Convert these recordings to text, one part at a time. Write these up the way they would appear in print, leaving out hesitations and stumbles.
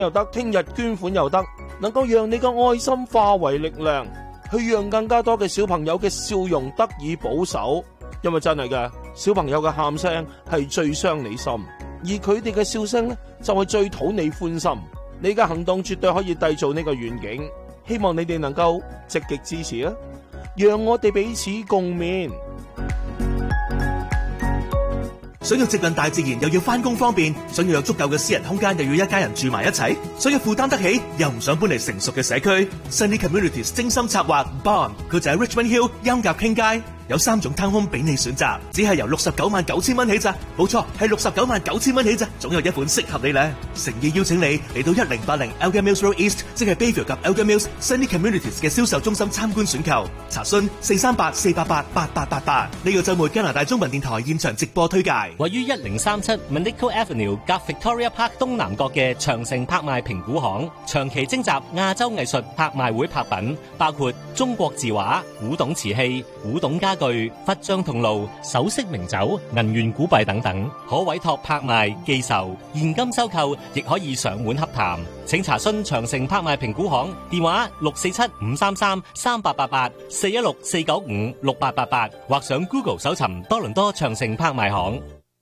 又得，聽日捐款又得，能夠讓你嘅愛心化為力量，去讓更加多嘅小朋友嘅笑容得以保守。因為真係嘅，小朋友嘅喊聲係最傷你心，而佢哋嘅笑聲呢，就係最討你歡心。你嘅行動絕對可以締造呢個願景，希望你哋能夠積極支持啊！讓我哋彼此共勉。 想要接近大自然又要返工方便，想要有足夠嘅私人空間又要一家人住埋一齊，想要負擔得起又唔想搬嚟成熟嘅社區， Sunny Communities 精心策劃 Bond， 佢就喺 Richmond Hill 音樂傾街，有3種 townhome 俾你選擇，只係由699000蚊起咋，冇錯係699000蚊起咋，總有一款適合你咧。誠意邀請你嚟到1080 Elgin Mills Road East， 即係 Bayview 及 Elgin Mills Sunny Communities 嘅銷售中心參觀選購，查詢438-488-8888。呢個週末加拿大中文電台現場直播推介。 位於1037 Manico Avenue 夾 Victoria Park 東南角嘅長城拍賣評估行，長期徵集亞洲藝術拍賣會拍品，包括中國字畫、古董瓷器、古董家具、佛像銅爐、首飾名酒、銀元古幣等等，可委託拍賣、寄售、現金收購，亦可以上門洽談。請查詢長城拍賣評估行電話647-533-3888 416-495-6888，或上 Google 搜尋多倫多長城拍賣行。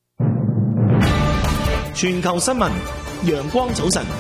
全球新聞，陽光早晨。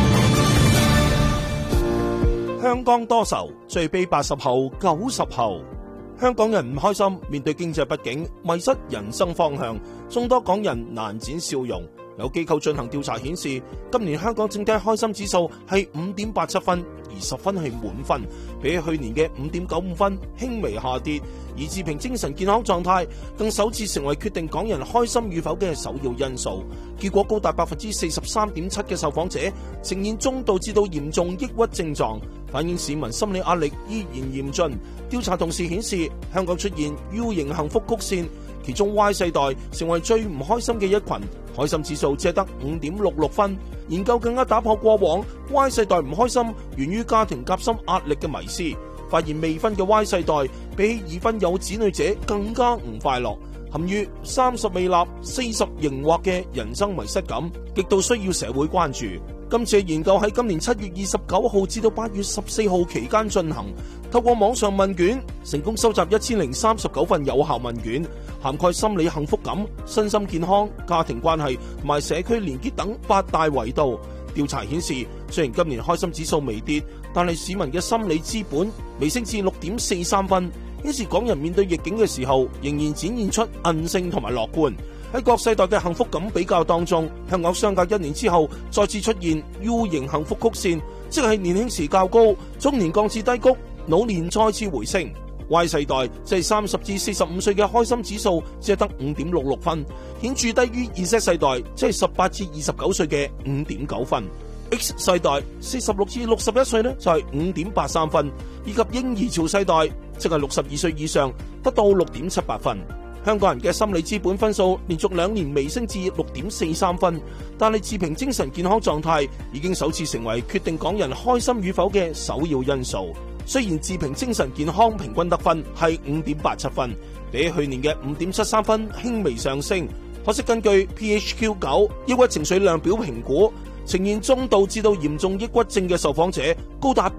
香港多愁，最悲80後、90後。香港人唔開心，面對經濟不景，迷失人生方向，眾多港人難展笑容。有機構進行調查顯示，今年香港整體開心指數係5.87分，20分係滿分，比起去年嘅5.95分輕微下跌。而自評精神健康狀態更首次成為決定港人開心與否嘅首要因素。結果高達43.7%嘅受訪者呈現中度至到嚴重抑鬱症狀，反映市民心理壓力依然嚴峻。調查同時顯示，香港出現 U 型幸福曲線，其中 Y 世代成為最唔開心嘅一群，開心指數只得5.66分。研究更加打破過往 Y 世代唔開心源於家庭夾心壓力嘅迷思，發現未婚嘅 Y 世代比起已婚有子女者更加唔快樂，陷於30未立、40仍惑嘅人生迷失感，極度需要社會關注。今次嘅研究喺今年7月29號至到8月14號期間進行，透過網上問卷，成功收集1039份有效問卷，涵蓋心理幸福感、身心健康、家庭關係同埋社區連結等8大維度。調查顯示，雖然今年開心指數微跌，但係市民嘅心理資本微升至6.43分，顯示港人面對逆境嘅時候，仍然展現出韌性同埋樂觀。喺各世代嘅幸福感比較當中，香港相隔1年之後再次出現 U 型幸福曲線，即係年輕時較高，中年降至低谷，老年再次回升。Y 世代即係30至45歲嘅開心指數只係得5.66分，顯著低於 Z 世代即係18至29歲嘅5.9分。X 世代46至61歲呢就係5.83分，以及嬰兒潮世代即係62歲以上得到6.78分。香港人嘅心理資本分數連續2年微升至6.43分，但係自評精神健康狀態已經首次成為決定港人開心與否嘅首要因素。雖然自評精神健康平均得分係5.87分，比起去年嘅5.73分輕微上升，可惜根據 PHQ-9 抑鬱情緒量表評估，呈現中度至到嚴重抑鬱症嘅受訪者高達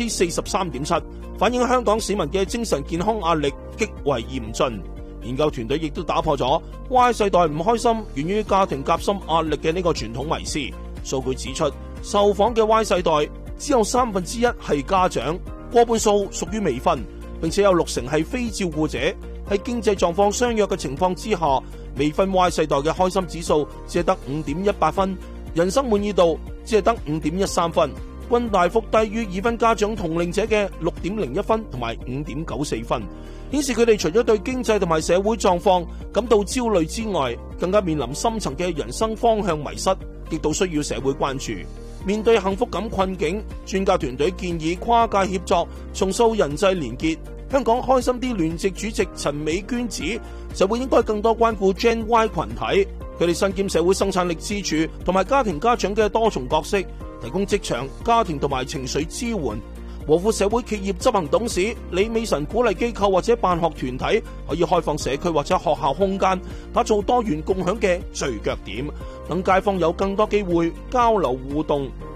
43.7%，反映香港市民嘅精神健康壓力極為嚴峻。研究團隊亦都打破咗 Y 世代唔開心源於家庭夾心壓力嘅呢個傳統迷思。數據指出，受訪嘅 Y 世代只有1/3係家長，過半數屬於未婚，並且有60%係非照顧者。喺經濟狀況相若嘅情況之下，未婚 Y 世代嘅開心指數只係得5.18分，人生滿意度只係得5.13分，均大幅低於已婚家長同齡者嘅6.01分同埋5.94分，顯示佢哋除咗對經濟同埋社會狀況感到焦慮之外，更加面臨深層嘅人生方向迷失，極度需要社會關注。面對幸福感困境，專家團隊建議跨界協作，重塑人際連結。香港開心啲聯席主席陳美娟指，社會應該更多關顧 Gen Y 群體，佢哋身兼社會生產力支柱同埋家庭家長嘅多重角色，提供職場、家庭同埋情緒支援。和富社會企業執行董事李美臣鼓勵機構或者辦學團體可以開放社區或者學校空間，打造多元共享嘅聚腳點，等街坊有更多機會交流互動，